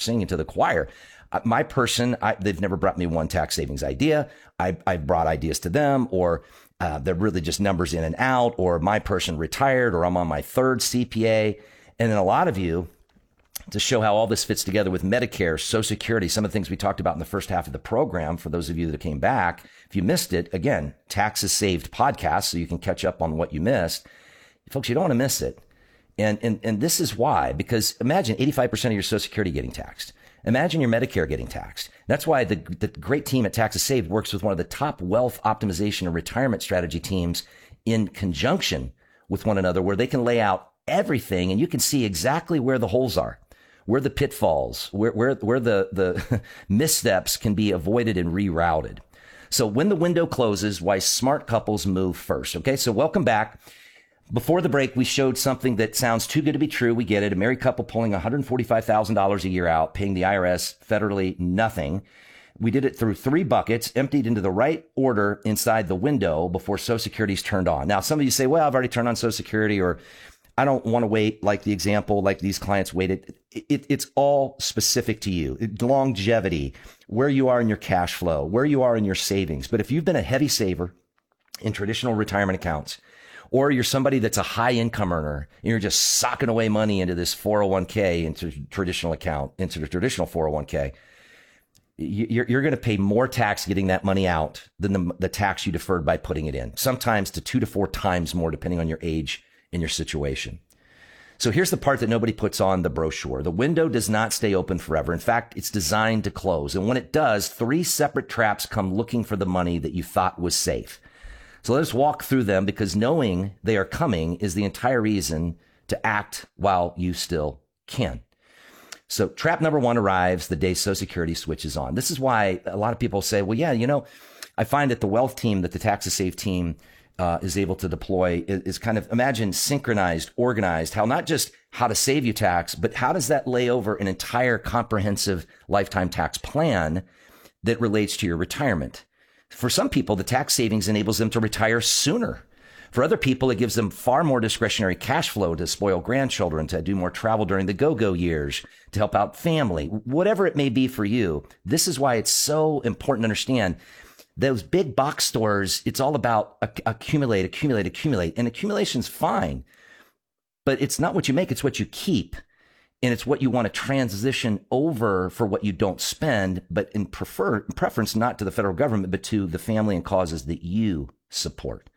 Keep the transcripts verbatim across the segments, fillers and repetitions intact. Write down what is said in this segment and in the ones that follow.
singing to the choir. Uh, my person, I, they've never brought me one tax savings idea. I, I've brought ideas to them, or uh, they're really just numbers in and out, or my person retired, or I'm on my third C P A. And then a lot of you, to show how all this fits together with Medicare, Social Security, some of the things we talked about in the first half of the program, for those of you that came back, if you missed it, again, Taxes Saved podcast, so you can catch up on what you missed. Folks, you don't want to miss it. And, and, and this is why, because imagine eighty-five percent of your Social Security getting taxed. Imagine your Medicare getting taxed. That's why the, the great team at Taxes Saved works with one of the top wealth optimization and retirement strategy teams in conjunction with one another, where they can lay out everything and you can see exactly where the holes are, where the pitfalls, where, where, where the, the missteps can be avoided and rerouted. So when the window closes, why smart couples move first. Okay. So welcome back. Before the break, we showed something that sounds too good to be true. We get it. A married couple pulling one hundred forty-five thousand dollars a year out, paying the I R S federally nothing. We did it through three buckets, emptied into the right order inside the window before Social Security's turned on. Now, some of you say, well, I've already turned on Social Security, or I don't want to wait, like the example, like these clients waited. It, it, it's all specific to you. It, longevity, where you are in your cash flow, where you are in your savings. But if you've been a heavy saver in traditional retirement accounts, or you're somebody that's a high income earner and you're just socking away money into this four oh one k, into traditional account, into the traditional four oh one k, you're, you're going to pay more tax getting that money out than the, the tax you deferred by putting it in, sometimes to two to four times more, depending on your age and your situation. So here's the part that nobody puts on the brochure. The window does not stay open forever. In fact, it's designed to close. And when it does, three separate traps come looking for the money that you thought was safe. So let us walk through them, because knowing they are coming is the entire reason to act while you still can. So trap number one arrives the day Social Security switches on. This is why a lot of people say, well, yeah, you know, I find that the wealth team, that the Taxes Saved team uh, is able to deploy is, is kind of, imagine, synchronized, organized, how not just how to save you tax, but how does that lay over an entire comprehensive lifetime tax plan that relates to your retirement? For some people, the tax savings enables them to retire sooner. For other people, it gives them far more discretionary cash flow to spoil grandchildren, to do more travel during the go-go years, to help out family, whatever it may be for you. This is why it's so important to understand those big box stores. It's all about accumulate, accumulate, accumulate. And accumulation's fine, but it's not what you make, it's what you keep. And it's what you want to transition over for what you don't spend, but in prefer preference, not to the federal government, but to the family and causes that you support.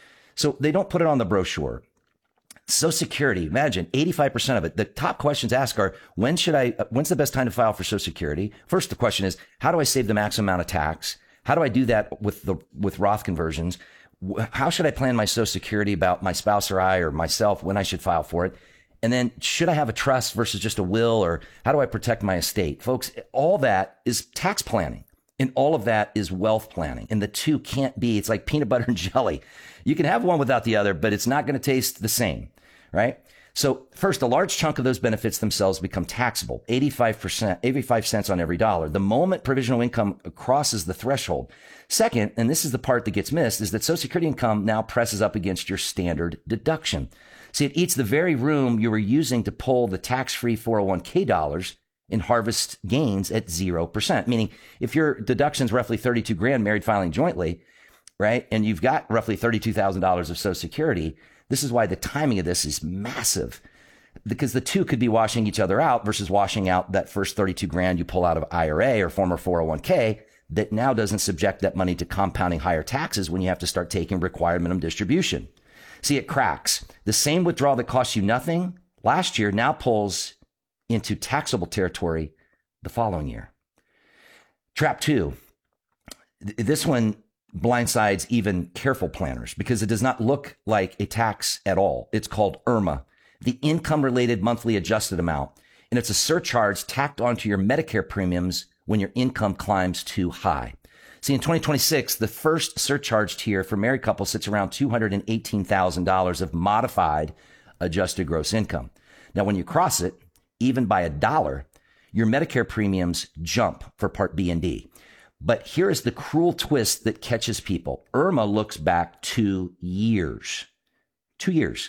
So they don't put it on the brochure. Social Security, imagine eighty-five percent of it. The top questions asked are, when should I, when's the best time to file for Social Security? First, the question is, how do I save the maximum amount of tax? How do I do that with the, with Roth conversions? How should I plan my Social Security about my spouse or I or myself when I should file for it? And then, should I have a trust versus just a will, or how do I protect my estate? Folks, all that is tax planning, and all of that is wealth planning. And the two can't be, it's like peanut butter and jelly. You can have one without the other, but it's not going to taste the same, right? So first, a large chunk of those benefits themselves become taxable, eighty-five percent, eighty-five cents on every dollar, the moment provisional income crosses the threshold. Second, and this is the part that gets missed, is that Social Security income now presses up against your standard deduction. See, it eats the very room you were using to pull the tax-free four oh one k dollars and harvest gains at zero percent. Meaning, if your deduction's roughly thirty-two grand married filing jointly, right, and you've got roughly thirty-two thousand dollars of Social Security, this is why the timing of this is massive, because the two could be washing each other out versus washing out that first thirty-two grand you pull out of I R A or former four oh one k that now doesn't subject that money to compounding higher taxes when you have to start taking required minimum distribution. See, it cracks. The same withdrawal that cost you nothing last year now pulls into taxable territory the following year. Trap two. This one blindsides even careful planners because it does not look like a tax at all. It's called I R M A, the income-related monthly adjusted amount. And it's a surcharge tacked onto your Medicare premiums when your income climbs too high. See, in twenty twenty-six, the first surcharge tier for married couples sits around two hundred eighteen thousand dollars of modified adjusted gross income. Now, when you cross it, even by a dollar, your Medicare premiums jump for Part B and D. But here is the cruel twist that catches people. I R M A looks back two years. Two years.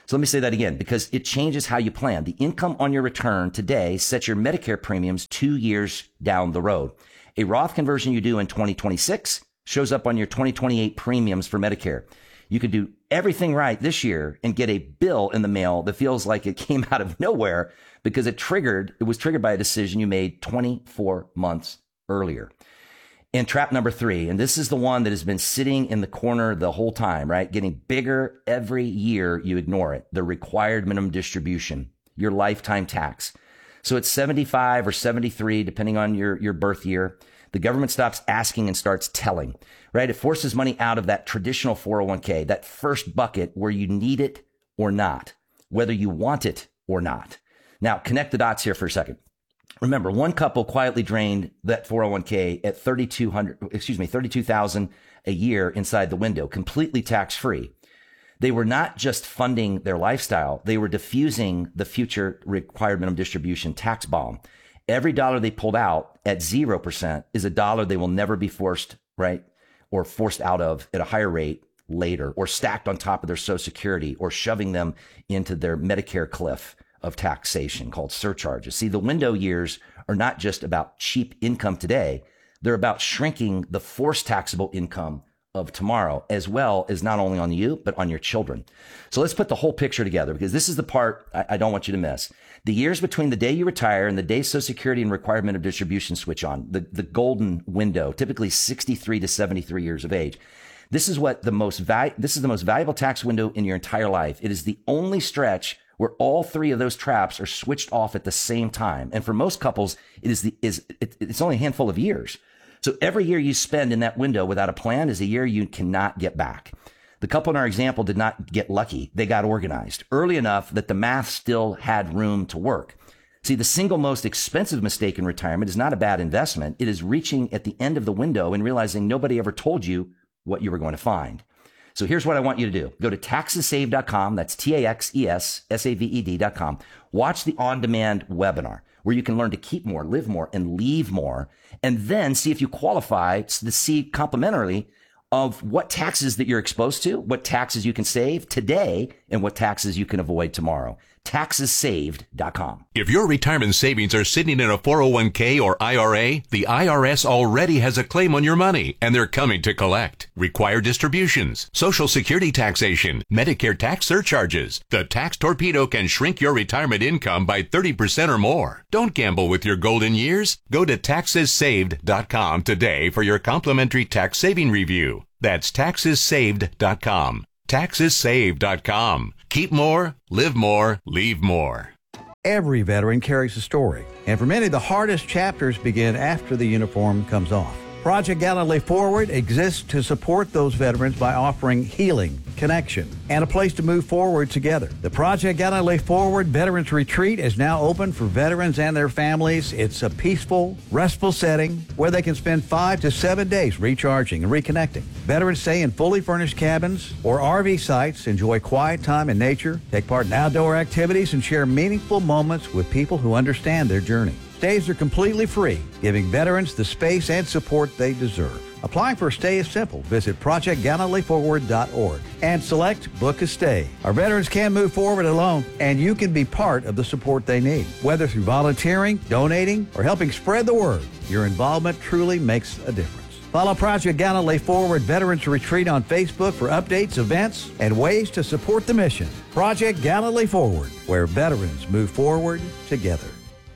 So let me say that again, because it changes how you plan. The income on your return today sets your Medicare premiums two years down the road. A Roth conversion you do in twenty twenty-six shows up on your twenty twenty-eight premiums for Medicare. You could do everything right this year and get a bill in the mail that feels like it came out of nowhere because it triggered, it was triggered by a decision you made twenty-four months earlier. And trap number three, and this is the one that has been sitting in the corner the whole time, right? Getting bigger every year you ignore it. The required minimum distribution, your lifetime tax. So it's seventy-five or seventy-three, depending on your, your birth year. The government stops asking and starts telling, right? It forces money out of that traditional four oh one k, that first bucket where you need it or not, whether you want it or not. Now, connect the dots here for a second. Remember, one couple quietly drained that four oh one k at thirty-two hundred, excuse me, thirty-two thousand a year inside the window, completely tax-free. They were not just funding their lifestyle. They were diffusing the future required minimum distribution tax bomb. Every dollar they pulled out at zero percent is a dollar they will never be forced, right? Or forced out of at a higher rate later, or stacked on top of their Social Security, or shoving them into their Medicare cliff of taxation called surcharges. See, the window years are not just about cheap income today. They're about shrinking the forced taxable income of tomorrow, as well as not only on you, but on your children. So let's put the whole picture together, because this is the part I, I don't want you to miss. The years between the day you retire and the day Social Security and requirement of distribution switch on, the, the golden window, typically sixty-three to seventy-three years of age. This is what the most val- this is the most valuable tax window in your entire life. It is the only stretch where all three of those traps are switched off at the same time. And for most couples, it is the is it, it's only a handful of years. So every year you spend in that window without a plan is a year you cannot get back. The couple in our example did not get lucky. They got organized early enough that the math still had room to work. See, the single most expensive mistake in retirement is not a bad investment. It is reaching at the end of the window and realizing nobody ever told you what you were going to find. So here's what I want you to do. Go to taxes saved dot com. That's T A X E S S A V E D dot com. Watch the on-demand webinar where you can learn to keep more, live more, and leave more, and then see if you qualify to see complimentarily of what taxes that you're exposed to, what taxes you can save today, and what taxes you can avoid tomorrow. taxes saved dot com. If your retirement savings are sitting in a four oh one k or I R A, the I R S already has a claim on your money, and they're coming to collect. Required distributions, Social Security taxation, Medicare tax surcharges. The Tax Torpedo can shrink your retirement income by thirty percent or more. Don't gamble with your golden years. Go to taxes saved dot com today for your complimentary tax saving review. That's taxes saved dot com. taxes saved dot com. Keep more, live more, leave more. Every veteran carries a story, and for many, the hardest chapters begin after the uniform comes off. Project Gallantly Forward exists to support those veterans by offering healing, connection, and a place to move forward together. The Project Gallantly Forward Veterans Retreat is now open for veterans and their families. It's a peaceful, restful setting where they can spend five to seven days recharging and reconnecting. Veterans stay in fully furnished cabins or R V sites, enjoy quiet time in nature, take part in outdoor activities, and share meaningful moments with people who understand their journey. Stays are completely free, giving veterans the space and support they deserve. Applying for a stay is simple. Visit project gallantly forward dot org and select Book a Stay. Our veterans can move forward alone, and you can be part of the support they need. Whether through volunteering, donating, or helping spread the word, your involvement truly makes a difference. Follow Project Gallantly Forward Veterans Retreat on Facebook for updates, events, and ways to support the mission. Project Gallantly Forward, where veterans move forward together.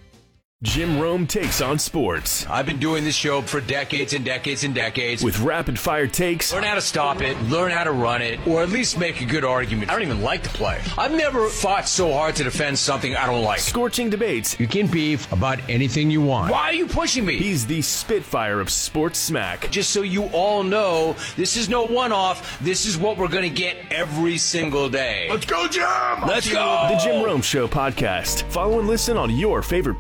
Jim Rome takes on sports. I've been doing this show for decades and decades and decades. With rapid-fire takes. Learn how to stop it, learn how to run it, or at least make a good argument. I don't even like the play. I've never fought so hard to defend something I don't like. Scorching debates. You can beef about anything you want. Why are you pushing me? He's the Spitfire of sports smack. Just so you all know, this is no one-off. This is what we're going to get every single day. Let's go, Jim! Let's go! The Jim Rome Show podcast. Follow and listen on your favorite platform.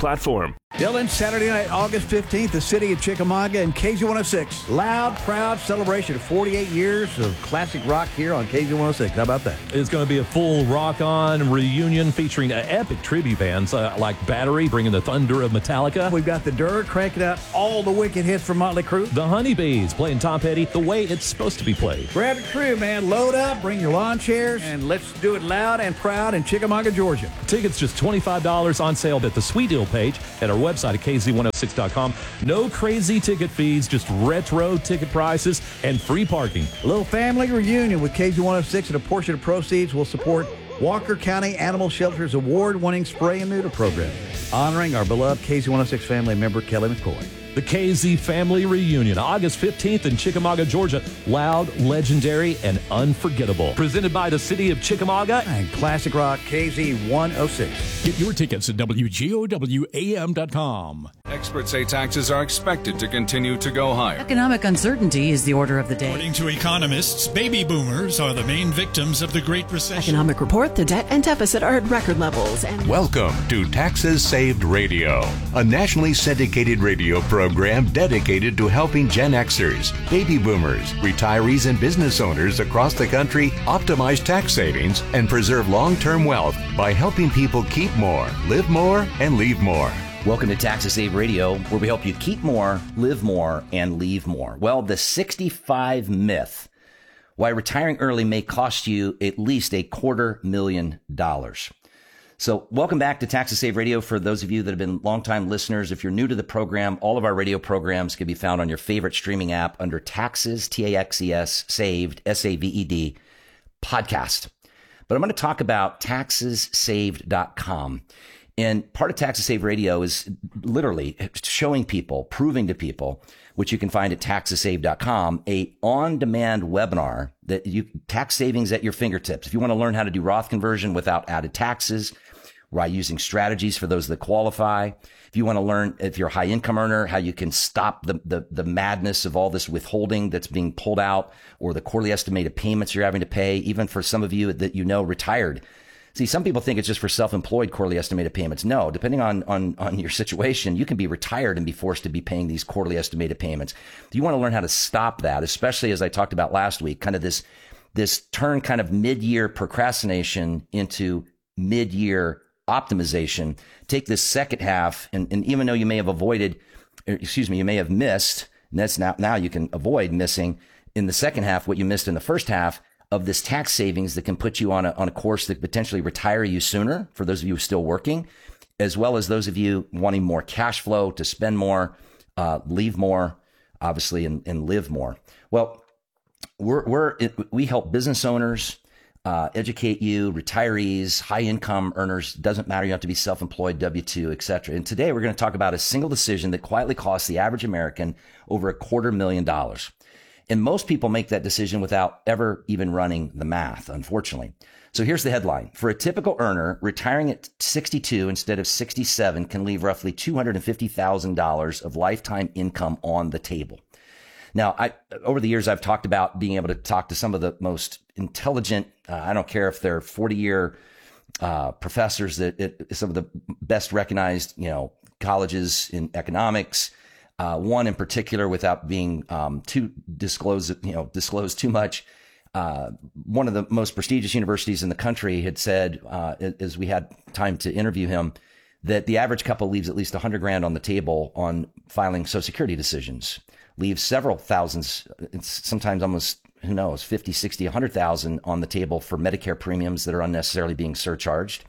com. Dylan, Saturday night, August fifteenth, the city of Chickamauga and K Z one oh six. Loud, proud celebration of forty-eight years of classic rock here on K Z one oh six. How about that? It's going to be a full rock-on reunion featuring uh, epic tribute bands uh, like Battery, bringing the thunder of Metallica. We've got the Dirt cranking out all the wicked hits from Motley Crue. The Honeybees playing Tom Petty the way it's supposed to be played. Grab the crew, man. Load up, bring your lawn chairs, and let's do it loud and proud in Chickamauga, Georgia. Tickets just twenty-five dollars on sale at the Sweet Deal page at our website at K Z one oh six dot com. No crazy ticket fees, just retro ticket prices and free parking. A little family reunion with K Z one oh six, and a portion of proceeds will support Walker County Animal Shelter's award-winning spray and neuter program, honoring our beloved K Z one oh six family member, Kelly McCoy. The K Z Family Reunion, August fifteenth in Chickamauga, Georgia. Loud, legendary, and unforgettable. Presented by the city of Chickamauga and Classic Rock K Z one oh six. Get your tickets at W G O W A M dot com. Experts say taxes are expected to continue to go higher. Economic uncertainty is the order of the day. According to economists, baby boomers are the main victims of the Great Recession. Economic report, the debt and deficit are at record levels. And welcome to Taxes Saved Radio, a nationally syndicated radio program program dedicated to helping Gen Xers, baby boomers, retirees, and business owners across the country optimize tax savings and preserve long-term wealth by helping people keep more, live more, and leave more. Welcome to Taxes Saved Radio, where we help you keep more, live more, and leave more. Well, the sixty-five myth, why retiring early may cost you at least a quarter million dollars. So welcome back to Taxes Saved Radio. For those of you that have been longtime listeners, if you're new to the program, all of our radio programs can be found on your favorite streaming app under Taxes, T A X E S, Saved, S A V E D, podcast. But I'm going to talk about taxes saved dot com. And part of Taxes Saved Radio is literally showing people, proving to people, which you can find at taxes saved dot com, a on-demand webinar that you tax savings at your fingertips. If you want to learn how to do Roth conversion without added taxes, by using strategies for those that qualify. If you want to learn, if you're a high income earner, how you can stop the, the, the madness of all this withholding that's being pulled out, or the quarterly estimated payments you're having to pay, even for some of you that you know retired. See, some people think it's just for self-employed quarterly estimated payments. No, depending on, on, on your situation, you can be retired and be forced to be paying these quarterly estimated payments. Do you want to learn how to stop that, especially as I talked about last week, kind of this, this turn kind of mid-year procrastination into mid-year optimization? Take this second half, and, and even though you may have avoided, excuse me, you may have missed, and that's now, now you can avoid missing in the second half what you missed in the first half of this tax savings that can put you on a, on a course that potentially retire you sooner, for those of you still working, as well as those of you wanting more cash flow to spend more, uh, leave more, obviously, and, and live more. Well, we're, we're, we help business owners, Uh, educate you, retirees, high income earners. Doesn't matter. You have to be self-employed, W two, et cetera. And today we're going to talk about a single decision that quietly costs the average American over a quarter million dollars. And most people make that decision without ever even running the math, unfortunately. So here's the headline. For a typical earner, retiring at sixty-two instead of sixty-seven can leave roughly two hundred fifty thousand dollars of lifetime income on the table. Now, I, over the years, I've talked about being able to talk to some of the most intelligent, uh, I don't care if they're forty-year uh, professors at, at some of the best recognized, you know, colleges in economics. Uh, one in particular, without being um, too disclosed, you know, disclosed too much, uh, one of the most prestigious universities in the country had said, uh, as we had time to interview him, that the average couple leaves at least a hundred grand on the table on filing Social Security decisions. Leaves several thousands, sometimes almost, who knows, fifty, sixty, a hundred thousand on the table for Medicare premiums that are unnecessarily being surcharged.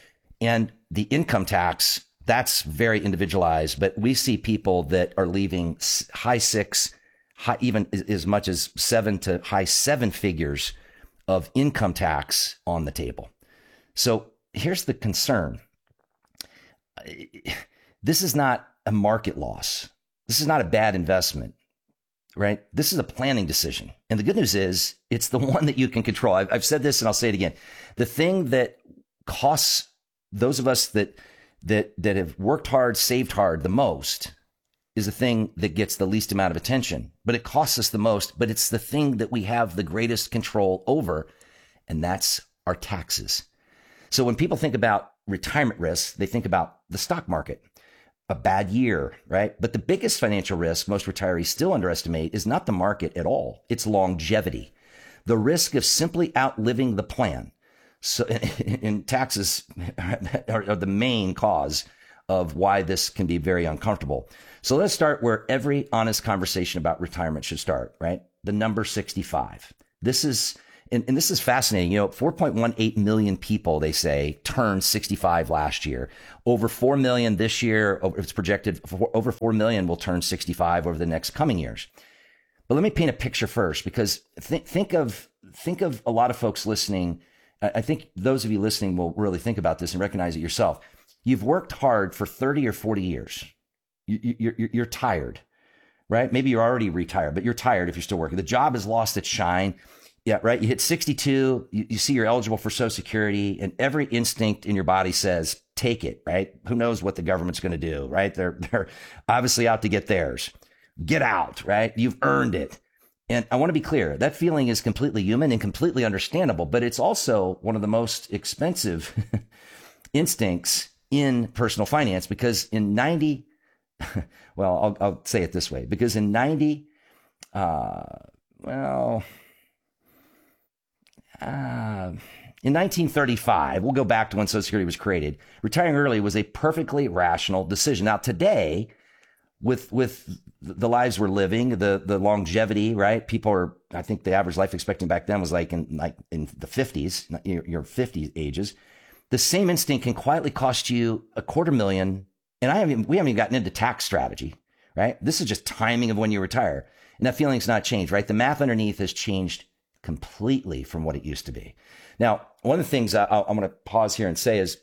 And the income tax, that's very individualized, but we see people that are leaving high six, high, even as much as seven to high seven figures of income tax on the table. So here's the concern. This is not a market loss. This is not a bad investment, right? This is a planning decision. And the good news is it's the one that you can control. I've, I've said this and I'll say it again. The thing that costs those of us that, that, that have worked hard, saved hard the most is the thing that gets the least amount of attention, but it costs us the most, but it's the thing that we have the greatest control over. And that's our taxes. So when people think about retirement risks, they think about the stock market. a bad year, right? But the biggest financial risk most retirees still underestimate is not the market at all. It's longevity. The risk of simply outliving the plan. So, and taxes are, are the main cause of why this can be very uncomfortable. So let's start where every honest conversation about retirement should start, right? The number sixty-five. This is, and, and this is fascinating. You know, four point one eight million people, they say, turned sixty-five last year. Over four million this year. It's projected over four million will turn sixty-five over the next coming years. But let me paint a picture first, because th- think of, think of a lot of folks listening. I think those of you listening will really think about this and recognize it yourself. You've worked hard for thirty or forty years. You, you're, you're tired, right? Maybe you're already retired, but you're tired if you're still working. The job has lost its shine. Yeah, right. You hit sixty-two, you, you see you're eligible for Social Security, and every instinct in your body says, take it, right? Who knows what the government's going to do, right? They're, they're obviously out to get theirs. Get out, right? You've earned it. And I want to be clear, that feeling is completely human and completely understandable, but it's also one of the most expensive instincts in personal finance, because in ninety, well, I'll, I'll say it this way, because in ninety, uh, well, uh, in nineteen thirty-five, we'll go back to when Social Security was created, retiring early was a perfectly rational decision. Now today, with with the lives we're living, the the longevity, right? People are, I think the average life expectancy back then was like in like in the fifties, your, your fifty ages. The same instinct can quietly cost you a quarter million. And I haven't, we haven't even gotten into tax strategy, right? This is just timing of when you retire. And that feeling's not changed, right? The math underneath has changed completely from what it used to be. Now, one of the things I, I'm going to pause here and say is,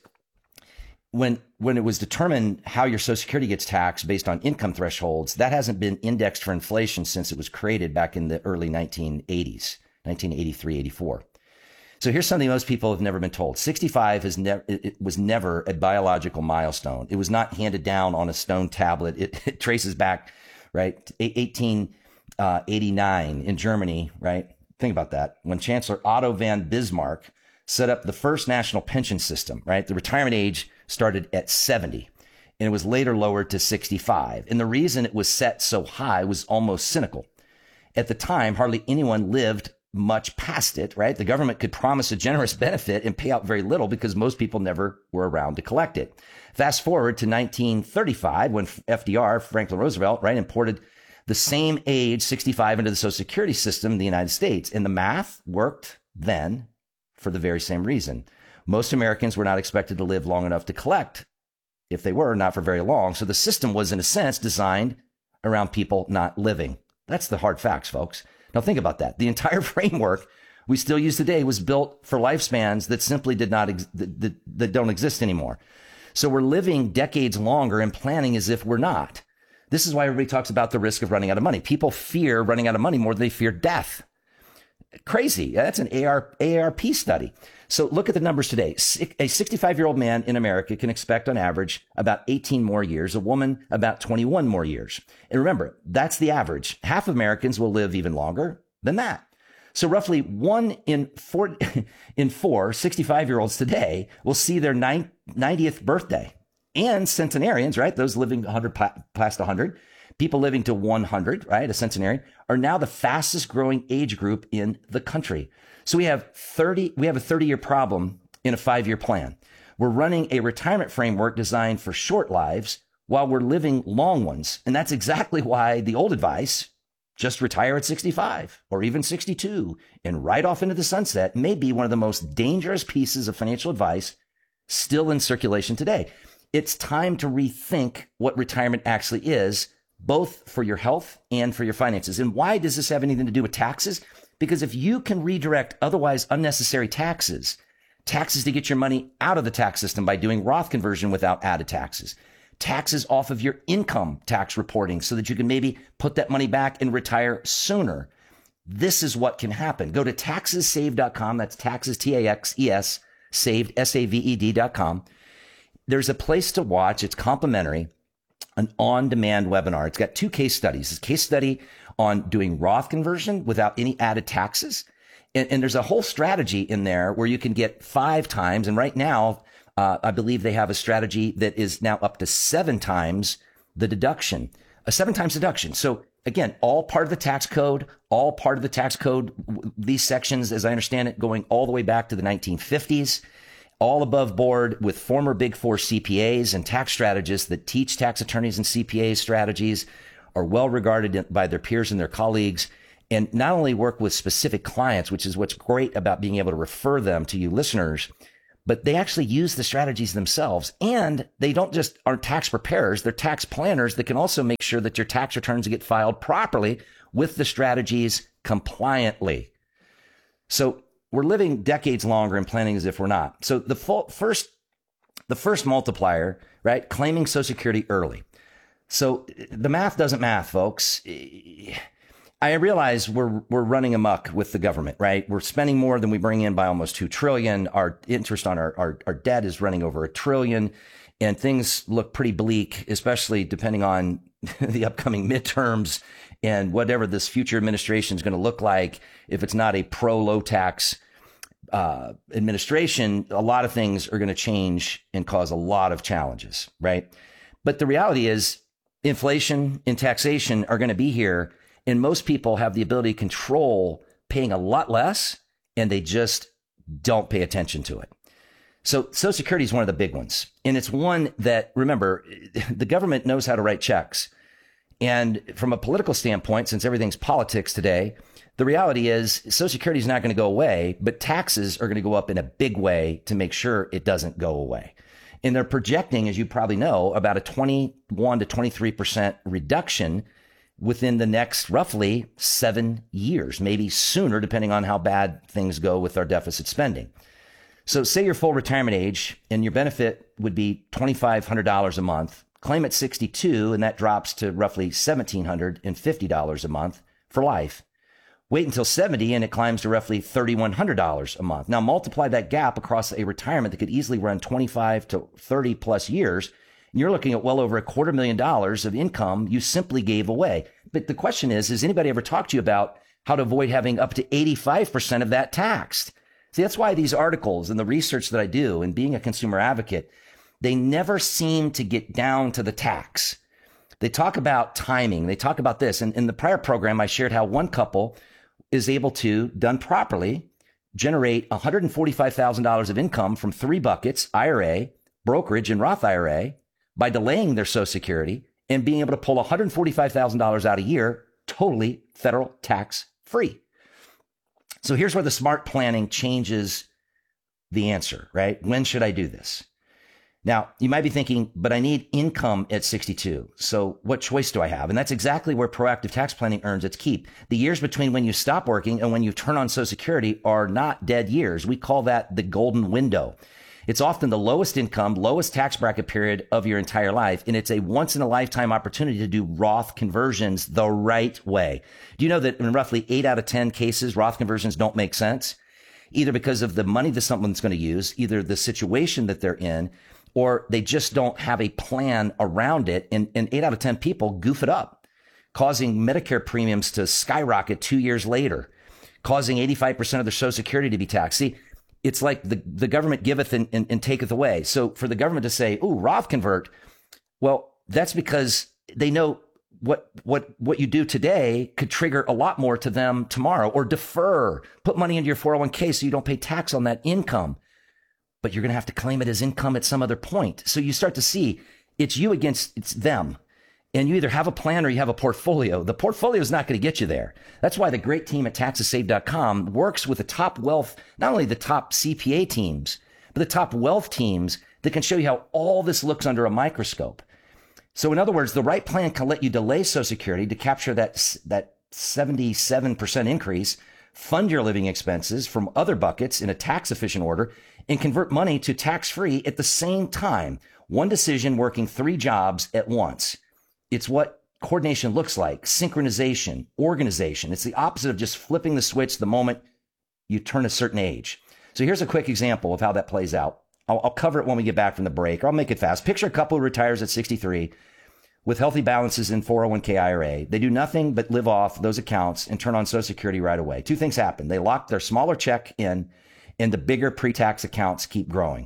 when when it was determined how your Social Security gets taxed based on income thresholds, that hasn't been indexed for inflation since it was created back in the early nineteen eighties, nineteen eighty-three, eighty-four. So here's something most people have never been told. sixty-five is never, it was never a biological milestone. It was not handed down on a stone tablet. It, it traces back, right, eighteen eighty-nine in Germany, right? Think about that. When Chancellor Otto von Bismarck set up the first national pension system, right? The retirement age started at seventy, and it was later lowered to sixty-five. And the reason it was set so high was almost cynical. At the time, hardly anyone lived much past it, right? The government could promise a generous benefit and pay out very little because most people never were around to collect it. Fast forward to nineteen thirty-five, when F D R, Franklin Roosevelt, right, imported the same age, sixty-five, into the Social Security system in the United States. And the math worked then for the very same reason. Most Americans were not expected to live long enough to collect. If they were, not for very long. So the system was, in a sense, designed around people not living. That's the hard facts, folks. Now think about that. The entire framework we still use today was built for lifespans that simply did not, ex- that, that, that don't exist anymore. So we're living decades longer and planning as if we're not. This is why everybody talks about the risk of running out of money. People fear running out of money more than they fear death. Crazy. That's an A R, A A R P study. So look at the numbers today. A sixty-five-year-old man in America can expect on average about eighteen more years, a woman about twenty-one more years. And remember, that's the average. Half of Americans will live even longer than that. So roughly one in four, in four sixty-five-year-olds today will see their ninetieth birthday. And centenarians, right, those living one hundred past one hundred, people living to one hundred, right, a centenarian, are now the fastest growing age group in the country. So we have thirty, we have a thirty-year problem in a five-year plan. We're running a retirement framework designed for short lives while we're living long ones. And that's exactly why the old advice, just retire at sixty-five or even sixty-two and ride off into the sunset, may be one of the most dangerous pieces of financial advice still in circulation today. It's time to rethink what retirement actually is, both for your health and for your finances. And why does this have anything to do with taxes? Because if you can redirect otherwise unnecessary taxes, taxes to get your money out of the tax system by doing Roth conversion without added taxes, taxes off of your income tax reporting so that you can maybe put that money back and retire sooner. This is what can happen. Go to taxes saved dot com. That's taxes, T A X E S, saved, S A V E D dot com. There's a place to watch. It's complimentary. An on-demand webinar. It's got two case studies. It's a case study on doing Roth conversion without any added taxes. And, and there's a whole strategy in there where you can get five times. And right now, Uh, I believe they have a strategy that is now up to seven times the deduction, a seven times deduction. So again, all part of the tax code, all part of the tax code, these sections, as I understand it, going all the way back to the nineteen fifties, all above board with former Big Four C P As and tax strategists that teach tax attorneys and C P As strategies, are well regarded by their peers and their colleagues, and not only work with specific clients, which is what's great about being able to refer them to you listeners, but they actually use the strategies themselves. And they don't just aren't tax preparers, they're tax planners that can also make sure that your tax returns get filed properly with the strategies compliantly. So we're living decades longer and planning as if we're not. So the full, first, the first multiplier, right? Claiming Social Security early. So the math doesn't math, folks. I realize we're we're running amok with the government, right? We're spending more than we bring in by almost two trillion dollars. Our interest on our, our, our debt is running over a trillion, and things look pretty bleak, especially depending on the upcoming midterms and whatever this future administration is going to look like. If it's not a pro low tax uh, administration, a lot of things are going to change and cause a lot of challenges, right? But the reality is inflation and taxation are going to be here. And most people have the ability to control paying a lot less, and they just don't pay attention to it. So Social Security is one of the big ones. And it's one that, remember, the government knows how to write checks. And from a political standpoint, since everything's politics today, the reality is Social Security is not going to go away, but taxes are going to go up in a big way to make sure it doesn't go away. And they're projecting, as you probably know, about a twenty-one to twenty-three percent reduction within the next roughly seven years, maybe sooner, depending on how bad things go with our deficit spending. So say your full retirement age and your benefit would be two thousand five hundred dollars a month. Claim at sixty-two, and that drops to roughly one thousand seven hundred fifty dollars a month for life. Wait until seventy, and it climbs to roughly three thousand one hundred dollars a month. Now multiply that gap across a retirement that could easily run twenty-five to thirty plus years. You're looking at well over a quarter million dollars of income you simply gave away. But the question is, has anybody ever talked to you about how to avoid having up to eighty-five percent of that taxed? See, that's why these articles and the research that I do and being a consumer advocate, they never seem to get down to the tax. They talk about timing. They talk about this. And in the prior program, I shared how one couple is able to, done properly, generate one hundred forty-five thousand dollars of income from three buckets, I R A, brokerage, and Roth I R A, by delaying their Social Security and being able to pull one hundred forty-five thousand dollars out a year, totally federal tax free. So here's where the smart planning changes the answer, right? When should I do this? Now, you might be thinking, but I need income at sixty-two. So what choice do I have? And that's exactly where proactive tax planning earns its keep. The years between when you stop working and when you turn on Social Security are not dead years. We call that the golden window. It's often the lowest income, lowest tax bracket period of your entire life. And it's a once in a lifetime opportunity to do Roth conversions the right way. Do you know that in roughly eight out of ten cases, Roth conversions don't make sense? Either because of the money that someone's going to use, either the situation that they're in, or they just don't have a plan around it. And, and eight out of ten people goof it up, causing Medicare premiums to skyrocket two years later, causing eighty-five percent of their Social Security to be taxed. See, it's like the, the government giveth and, and, and taketh away. So for the government to say, ooh, Roth convert, well, that's because they know what what what you do today could trigger a lot more to them tomorrow. Or defer, put money into your four oh one k so you don't pay tax on that income. But you're going to have to claim it as income at some other point. So you start to see it's you against it's them. And you either have a plan or you have a portfolio. The portfolio is not going to get you there. That's why the great team at taxes saved dot com works with the top wealth, not only the top C P A teams, but the top wealth teams that can show you how all this looks under a microscope. So in other words, the right plan can let you delay Social Security to capture that, that seventy-seven percent increase, fund your living expenses from other buckets in a tax efficient order, and convert money to tax-free at the same time. One decision working three jobs at once. It's what coordination looks like, synchronization, organization. It's the opposite of just flipping the switch the moment you turn a certain age. So here's a quick example of how that plays out. I'll, I'll cover it when we get back from the break, or I'll make it fast. Picture a couple who retires at sixty-three with healthy balances in four oh one k I R A. They do nothing but live off those accounts and turn on Social Security right away. Two things happen. They lock their smaller check in, and the bigger pre-tax accounts keep growing.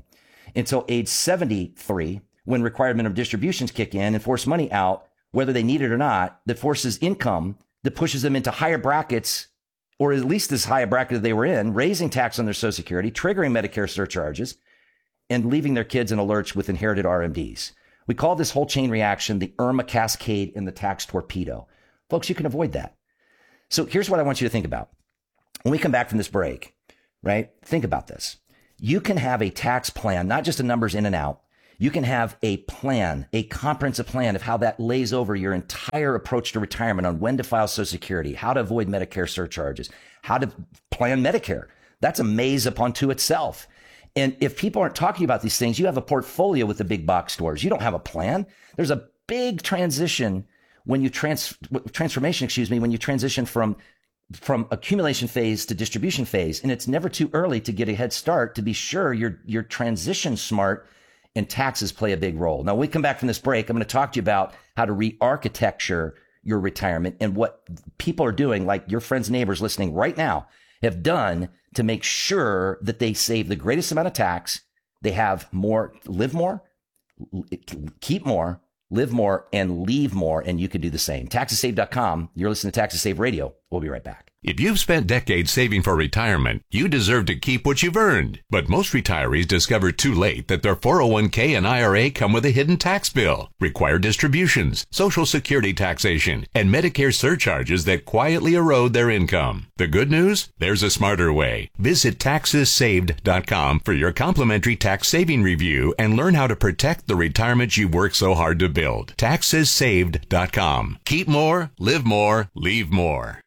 until age seventy-three, when required minimum distributions kick in and force money out, whether they need it or not, that forces income, that pushes them into higher brackets, or at least as high a bracket that they were in, raising tax on their Social Security, triggering Medicare surcharges, and leaving their kids in a lurch with inherited R M Ds. We call this whole chain reaction the Irma cascade in the tax torpedo. Folks, you can avoid that. So here's what I want you to think about. When we come back from this break, right? Think about this. You can have a tax plan, not just the numbers in and out. You can have a plan, a comprehensive plan of how that lays over your entire approach to retirement on when to file Social Security, how to avoid Medicare surcharges, how to plan Medicare. That's a maze upon to itself. And if people aren't talking about these things, you have a portfolio with the big box stores. You don't have a plan. There's a big transition when you trans transformation, excuse me, when you transition from from accumulation phase to distribution phase. And it's never too early to get a head start to be sure you're you're transition smart, and taxes play a big role. Now, when we come back from this break, I'm going to talk to you about how to re-architecture your retirement and what people are doing, like your friends and neighbors listening right now, have done to make sure that they save the greatest amount of tax. They have more, live more, keep more, live more, and leave more. And you could do the same. taxes save dot com. You're listening to Taxes Save Radio. We'll be right back. If you've spent decades saving for retirement, you deserve to keep what you've earned. But most retirees discover too late that their four oh one k and I R A come with a hidden tax bill, required distributions, Social Security taxation, and Medicare surcharges that quietly erode their income. The good news? There's a smarter way. Visit taxes saved dot com for your complimentary tax saving review and learn how to protect the retirement you've worked so hard to build. taxes saved dot com. Keep more, live more, leave more.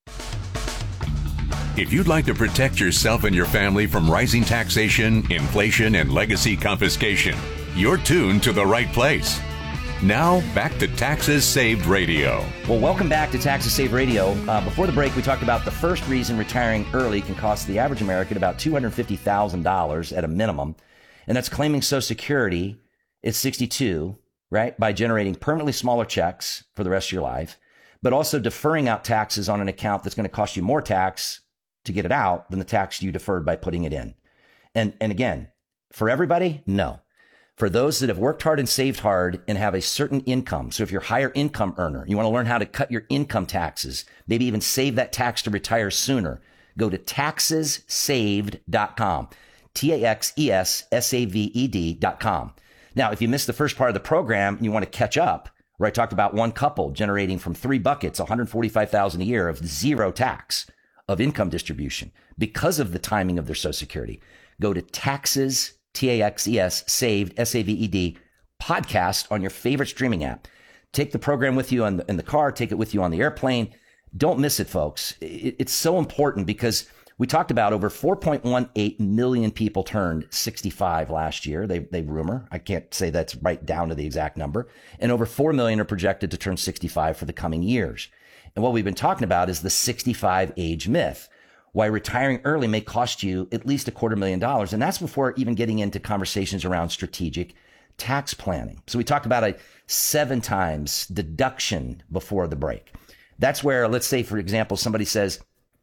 If you'd like to protect yourself and your family from rising taxation, inflation, and legacy confiscation, you're tuned to the right place. Now, back to Taxes Saved Radio. Well, welcome back to Taxes Saved Radio. Uh, before the break, we talked about the first reason retiring early can cost the average American about two hundred fifty thousand dollars at a minimum, and that's claiming Social Security at sixty-two, right, by generating permanently smaller checks for the rest of your life, but also deferring out taxes on an account that's going to cost you more tax to get it out than the tax you deferred by putting it in. And and again, for everybody, no. For those that have worked hard and saved hard and have a certain income. So if you're a higher income earner, you want to learn how to cut your income taxes, maybe even save that tax to retire sooner, go to taxes saved dot com. T A X E S S A V E D dot com. Now, if you missed the first part of the program and you want to catch up, where I talked about one couple generating from three buckets, one hundred forty-five thousand dollars a year of zero tax of income distribution because of the timing of their Social Security. Go to taxes, T A X E S, saved, S A V E D, podcast on your favorite streaming app. Take the program with you in the, in the car, take it with you on the airplane. Don't miss it, folks. It, it's so important because we talked about over four point one eight million people turned sixty-five last year. They, they rumor. I can't say that's right down to the exact number. And over four million are projected to turn sixty-five for the coming years. And what we've been talking about is the sixty-five age myth, why retiring early may cost you at least a quarter million dollars. And that's before even getting into conversations around strategic tax planning. So we talked about a seven times deduction before the break. That's where, let's say, for example, somebody says,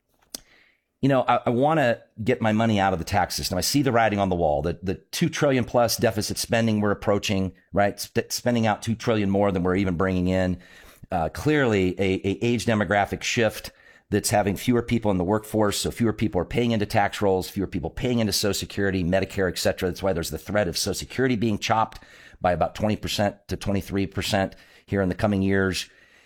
you know, I, I want to get my money out of the tax system. I see the writing on the wall, the, the two trillion plus deficit spending we're approaching, right? Sp- spending out two trillion more than we're even bringing in. Uh, clearly a, a age demographic shift that's having fewer people in the workforce. So fewer people are paying into tax rolls, fewer people paying into Social Security, Medicare, et cetera. That's why there's the threat of Social Security being chopped by about twenty percent to twenty-three percent here in the coming years.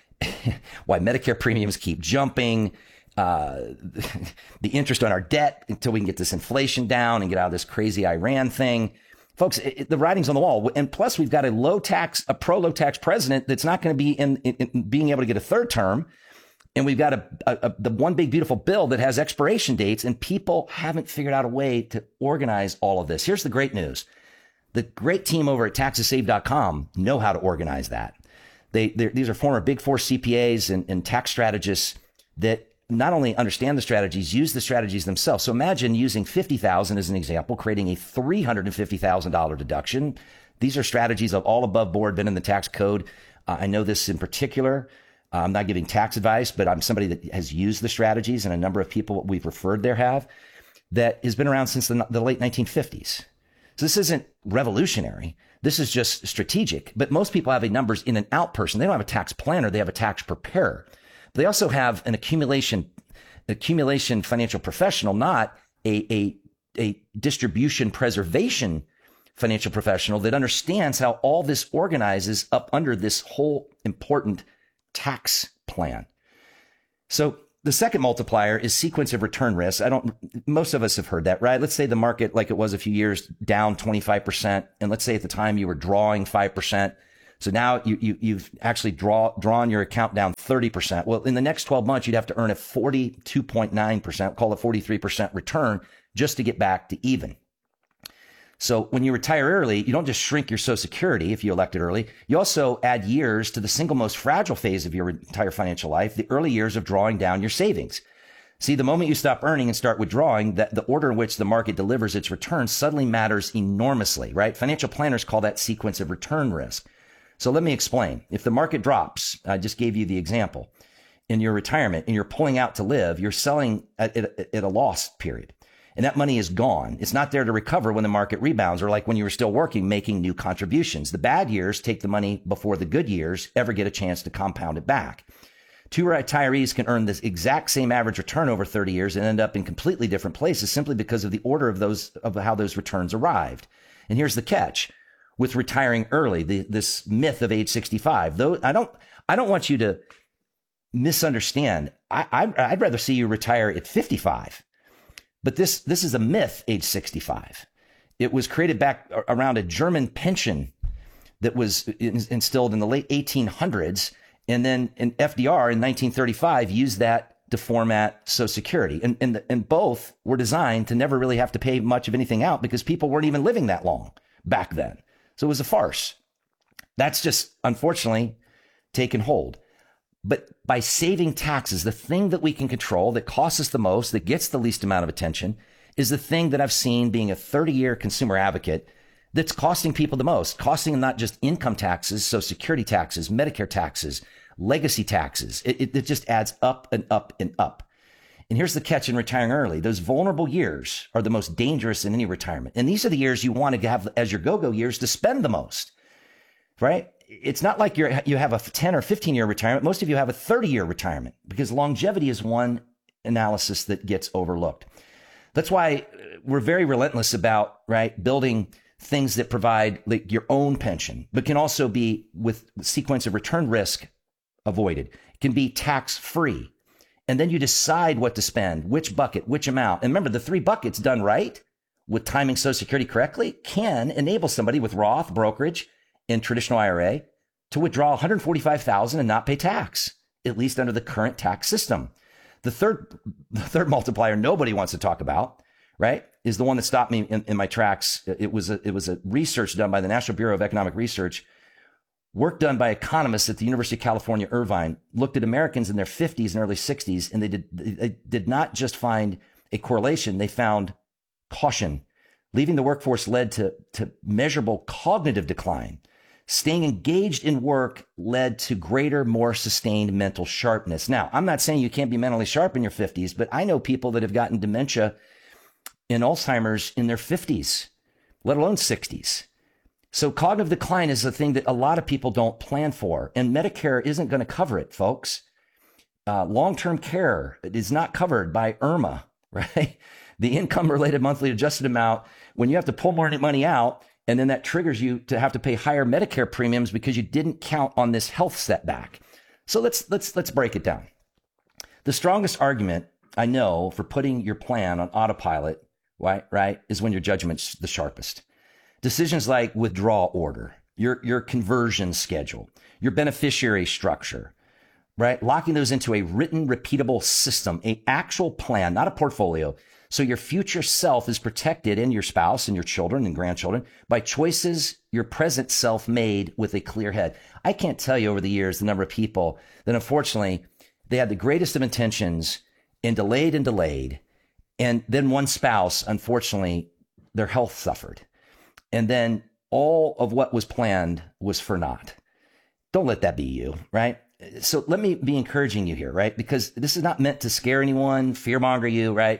Why Medicare premiums keep jumping, uh, the interest on our debt until we can get this inflation down and get out of this crazy Iran thing. Folks, it, the writing's on the wall. And plus, we've got a low tax, a pro low tax president that's not going to be in, in, in being able to get a third term. And we've got a, a, a the one big beautiful bill that has expiration dates, and people haven't figured out a way to organize all of this. Here's the great news. The great team over at taxes save dot com know how to organize that. They, these are former Big Four C P As and, and tax strategists that not only understand the strategies, use the strategies themselves. So imagine using fifty thousand dollars as an example, creating a three hundred fifty thousand dollars deduction. These are strategies of all above board, been in the tax code. Uh, I know this in particular. Uh, I'm not giving tax advice, but I'm somebody that has used the strategies, and a number of people we've referred there have, that has been around since the, the late nineteen fifties. So this isn't revolutionary. This is just strategic. But most people have a numbers in and out person. They don't have a tax planner. They have a tax preparer. They also have an accumulation, accumulation financial professional, not a, a, a distribution preservation financial professional that understands how all this organizes up under this whole important tax plan. So the second multiplier is sequence of return risks. I don't, most of us have heard that, right? Let's say the market, like it was a few years, down twenty-five percent. And let's say at the time you were drawing five percent. So now you, you, you've actually draw, drawn your account down thirty percent. Well, in the next twelve months, you'd have to earn a forty-two point nine percent, call it forty-three percent return just to get back to even. So when you retire early, you don't just shrink your Social Security if you elect it early. You also add years to the single most fragile phase of your entire financial life, the early years of drawing down your savings. See, the moment you stop earning and start withdrawing, that the order in which the market delivers its returns suddenly matters enormously, right? Financial planners call that sequence of return risk. So let me explain. If the market drops, I just gave you the example, in your retirement and you're pulling out to live, you're selling at, at, at a loss period. And that money is gone. It's not there to recover when the market rebounds or like when you were still working, making new contributions. The bad years take the money before the good years ever get a chance to compound it back. Two retirees can earn this exact same average return over thirty years and end up in completely different places simply because of the order of those, of how those returns arrived. And here's the catch with retiring early, the, this myth of age sixty-five. Though I don't, I don't want you to misunderstand. I, I I'd rather see you retire at fifty-five. But this, this is a myth, age sixty-five. It was created back around a German pension that was in, instilled in the late eighteen hundreds. And then in F D R in nineteen thirty-five used that to format Social Security. And, and, and both were designed to never really have to pay much of anything out because people weren't even living that long back then. So it was a farce. That's just, unfortunately, taken hold. But by saving taxes, the thing that we can control that costs us the most, that gets the least amount of attention, is the thing that I've seen being a thirty-year consumer advocate that's costing people the most, costing them not just income taxes, Social Security taxes, Medicare taxes, legacy taxes. It, it, it just adds up and up and up. And here's the catch in retiring early. Those vulnerable years are the most dangerous in any retirement. And these are the years you want to have as your go-go years to spend the most, right? It's not like you're, you have a ten or fifteen year retirement. Most of you have a thirty year retirement because longevity is one analysis that gets overlooked. That's why we're very relentless about, right, building things that provide like your own pension, but can also be with the sequence of return risk avoided. It can be tax free. And then you decide what to spend, which bucket, which amount. And remember, the three buckets done right with timing Social Security correctly can enable somebody with Roth, brokerage, in traditional I R A to withdraw one hundred forty-five thousand dollars and not pay tax, at least under the current tax system. The third, the third multiplier nobody wants to talk about, right, is the one that stopped me in, in my tracks. It was a, it was a research done by the National Bureau of Economic Research, work done by economists at the University of California, Irvine, looked at Americans in their fifties and early sixties, and they did, they did not just find a correlation, they found caution. Leaving the workforce led to, to measurable cognitive decline. Staying engaged in work led to greater, more sustained mental sharpness. Now, I'm not saying you can't be mentally sharp in your fifties, but I know people that have gotten dementia and Alzheimer's in their fifties, let alone sixties. So cognitive decline is a thing that a lot of people don't plan for, and Medicare isn't going to cover it, folks. Uh, long-term care is not covered by I R M A, right? The income-related monthly adjusted amount, when you have to pull more money out, and then that triggers you to have to pay higher Medicare premiums because you didn't count on this health setback. So let's let's let's break it down. The strongest argument I know for putting your plan on autopilot, right, right, is when your judgment's the sharpest. Decisions like withdrawal order, your your conversion schedule, your beneficiary structure, right? Locking those into a written, repeatable system, a actual plan, not a portfolio. So your future self is protected, and your spouse and your children and grandchildren, by choices your present self made with a clear head. I can't tell you over the years the number of people that unfortunately they had the greatest of intentions and delayed and delayed. And then one spouse, unfortunately, their health suffered. And then all of what was planned was for naught. Don't let that be you, right? So let me be encouraging you here, right? Because this is not meant to scare anyone, fearmonger you, right?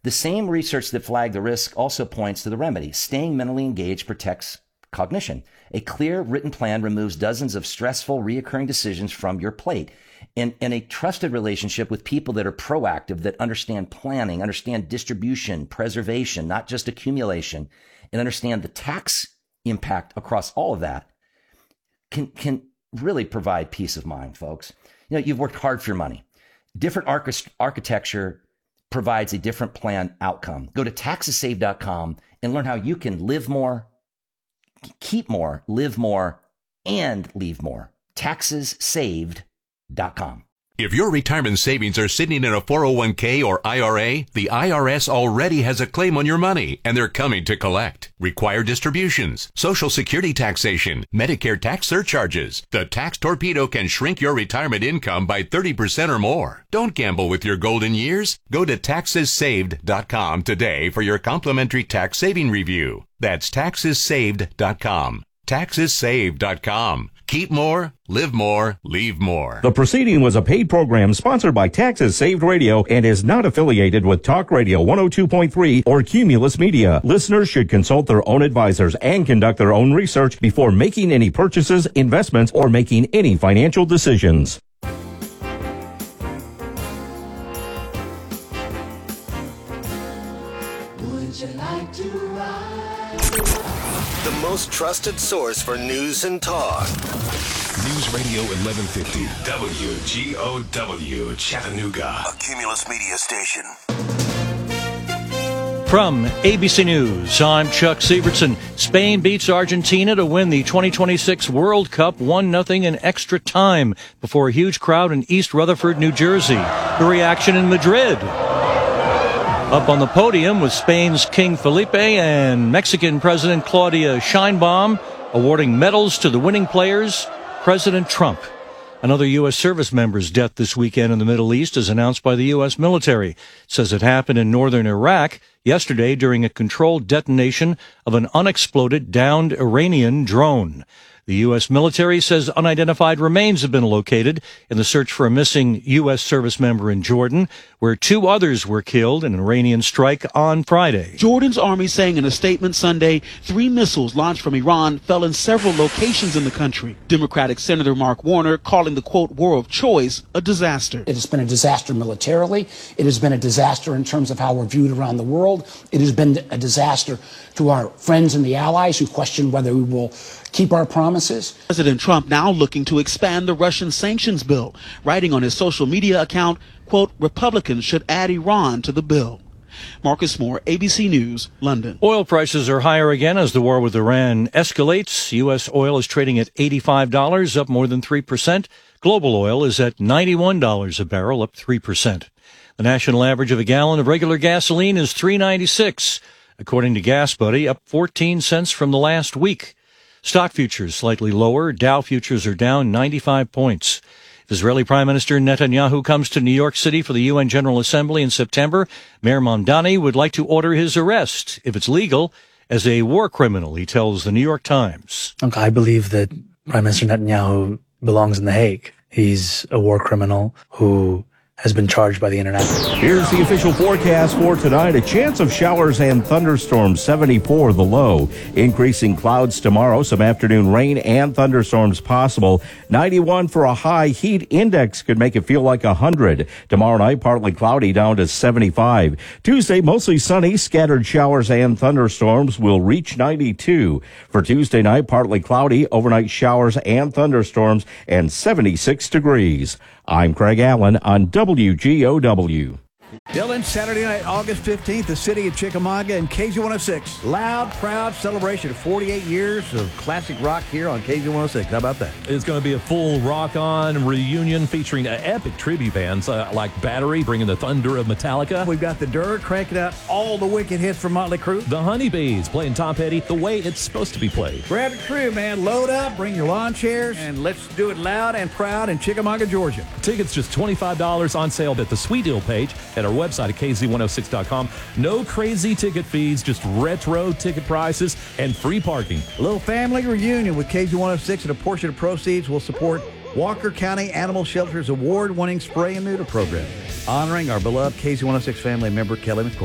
The same research that flagged the risk also points to the remedy. Staying mentally engaged protects cognition. A clear written plan removes dozens of stressful, reoccurring decisions from your plate. In, in a trusted relationship with people that are proactive, that understand planning, understand distribution, preservation, not just accumulation, and understand the tax impact across all of that, can, can really provide peace of mind, folks. You know, you've worked hard for your money. Different arch- architecture provides a different plan outcome. Go to taxes saved dot com and learn how you can live more, keep more, live more, and leave more. taxes saved dot com. If your retirement savings are sitting in a four oh one k or I R A, the I R S already has a claim on your money, and they're coming to collect. Required distributions, Social Security taxation, Medicare tax surcharges. The Tax Torpedo can shrink your retirement income by thirty percent or more. Don't gamble with your golden years. Go to taxes saved dot com today for your complimentary tax saving review. That's taxes saved dot com. taxes saved dot com. Keep more, live more, leave more. The proceeding was a paid program sponsored by Taxes Saved Radio and is not affiliated with Talk Radio one oh two point three or Cumulus Media. Listeners should consult their own advisors and conduct their own research before making any purchases, investments, or making any financial decisions. Would you like to ride? The most trusted source for news and talk. News Radio eleven fifty, W G O W, Chattanooga. A Cumulus Media station. From A B C News, I'm Chuck Sievertson. Spain beats Argentina to win the twenty twenty-six World Cup one nothing in extra time before a huge crowd in East Rutherford, New Jersey. The reaction in Madrid. Up on the podium with Spain's King Felipe and Mexican President Claudia Sheinbaum awarding medals to the winning players, President Trump. Another U S service member's death this weekend in the Middle East is announced by the U S military. It says it happened in northern Iraq yesterday during a controlled detonation of an unexploded downed Iranian drone. The U S military says unidentified remains have been located in the search for a missing U S service member in Jordan, where two others were killed in an Iranian strike on Friday. Jordan's army saying in a statement Sunday, three missiles launched from Iran fell in several locations in the country. Democratic Senator Mark Warner calling the, quote, war of choice a disaster. It has been a disaster militarily. It has been a disaster in terms of how we're viewed around the world. It has been a disaster to our friends and the allies who question whether we will keep our promises. President Trump now looking to expand the Russian sanctions bill, writing on his social media account, quote, Republicans should add Iran to the bill. Marcus Moore, A B C News, London. Oil prices are higher again as the war with Iran escalates. U S oil is trading at eighty-five dollars, up more than three percent. Global oil is at ninety-one dollars a barrel, up three percent. The national average of a gallon of regular gasoline is three ninety-six, according to Gas Buddy, up fourteen cents from the last week. Stock futures slightly lower. Dow futures are down ninety-five points. If Israeli Prime Minister Netanyahu comes to New York City for the U N General Assembly in September, Mayor Mamdani would like to order his arrest, if it's legal, as a war criminal, he tells the New York Times. Look, I believe that Prime Minister Netanyahu belongs in The Hague. He's a war criminal who has been charged by the International. Here's the official forecast for tonight. A chance of showers and thunderstorms, seventy-four the low. Increasing clouds tomorrow, some afternoon rain and thunderstorms possible. ninety-one for a high. Heat index could make it feel like one hundred. Tomorrow night, partly cloudy down to seventy-five. Tuesday, mostly sunny. Scattered showers and thunderstorms will reach ninety-two. For Tuesday night, partly cloudy. Overnight showers and thunderstorms and seventy-six degrees. I'm Craig Allen on W G O W. Dylan, Saturday night, August fifteenth, the city of Chickamauga and K Z one oh six. Loud, proud celebration. forty-eight years of classic rock here on K Z one oh six. How about that? It's going to be a full rock-on reunion featuring uh, epic tribute bands uh, like Battery, bringing the thunder of Metallica. We've got the Dirt cranking out all the wicked hits from Motley Crue. The Honeybees playing Tom Petty the way it's supposed to be played. Grab the crew, man. Load up, bring your lawn chairs, and let's do it loud and proud in Chickamauga, Georgia. Tickets just twenty-five dollars on sale at the Sweet Deal page at our website at K Z one oh six dot com. No crazy ticket fees, just retro ticket prices and free parking. A little family reunion with K Z one oh six, and a portion of proceeds will support Walker County Animal Shelter's award-winning spray and neuter program, honoring our beloved K Z one oh six family member, Kelly McCoy.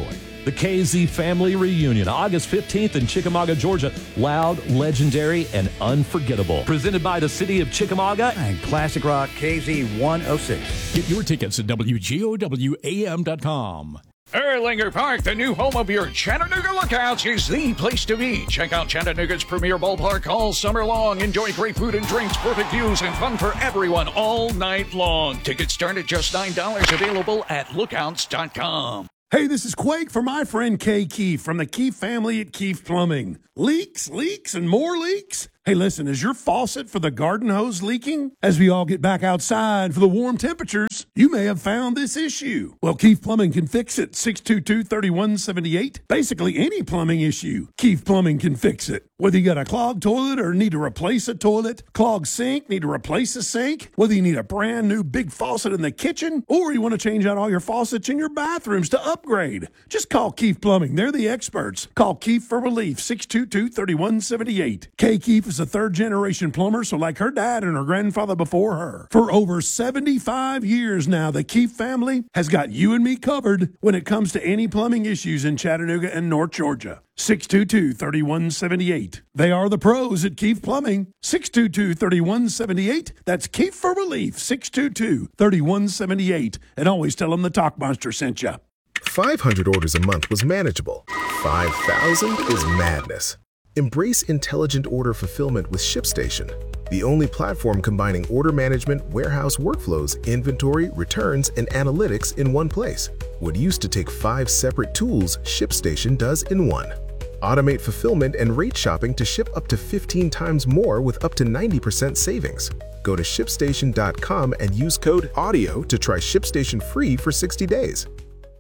The K Z Family Reunion, August fifteenth in Chickamauga, Georgia. Loud, legendary, and unforgettable. Presented by the City of Chickamauga and Classic Rock K Z one oh six. Get your tickets at W G O W A M dot com. Erlanger Park, the new home of your Chattanooga Lookouts, is the place to be. Check out Chattanooga's premier ballpark all summer long. Enjoy great food and drinks, perfect views, and fun for everyone all night long. Tickets start at just nine dollars, available at lookouts dot com. Hey, this is Quake for my friend Kay Keefe from the Keefe family at Keefe Plumbing. Leaks, leaks, and more leaks? Hey, listen, is your faucet for the garden hose leaking? As we all get back outside for the warm temperatures, you may have found this issue. Well, Keefe Plumbing can fix it. six two two, three one seven eight. Basically, any plumbing issue, Keefe Plumbing can fix it. Whether you got a clogged toilet or need to replace a toilet, clogged sink, need to replace a sink, whether you need a brand new big faucet in the kitchen, or you want to change out all your faucets in your bathrooms to upgrade, just call Keefe Plumbing. They're the experts. Call Keefe for relief, six two two, three one seven eight. Kay Keefe is a third-generation plumber, so like her dad and her grandfather before her. For over seventy-five years now, the Keefe family has got you and me covered when it comes to any plumbing issues in Chattanooga and North Georgia. six two two, three one seven eight. They are the pros at Keefe Plumbing. six two two, three one seven eight. That's Keefe for relief, six two two, three one seven eight. And always tell them the Talk Monster sent you. five hundred orders a month was manageable. five thousand is madness. Embrace intelligent order fulfillment with ShipStation, the only platform combining order management, warehouse workflows, inventory, returns, and analytics in one place. What used to take five separate tools, ShipStation does in one. Automate fulfillment and rate shopping to ship up to fifteen times more with up to ninety percent savings. Go to ship station dot com and use code AUDIO to try ShipStation free for sixty days.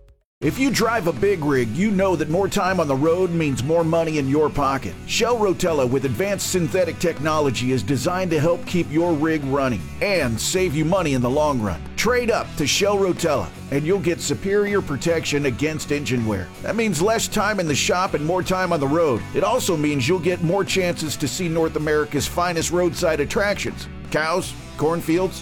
If you drive a big rig, you know that more time on the road means more money in your pocket. Shell Rotella with advanced synthetic technology is designed to help keep your rig running and save you money in the long run. Trade up to Shell Rotella and you'll get superior protection against engine wear. That means less time in the shop and more time on the road. It also means you'll get more chances to see North America's finest roadside attractions. Cows, cornfields,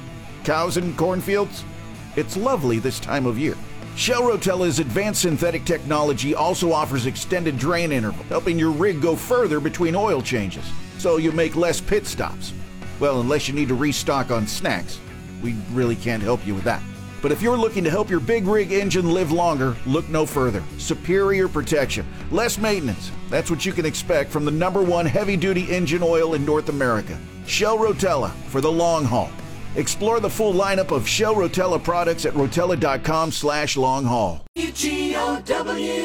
cows and cornfields. It's lovely this time of year. Shell Rotella's advanced synthetic technology also offers extended drain interval, helping your rig go further between oil changes, so you make less pit stops. Well, unless you need to restock on snacks, we really can't help you with that. But if you're looking to help your big rig engine live longer, look no further. Superior protection, less maintenance. That's what you can expect from the number one heavy-duty engine oil in North America. Shell Rotella for the long haul. Explore the full lineup of Shell Rotella products at rotella dot com slash long haul. U G O W.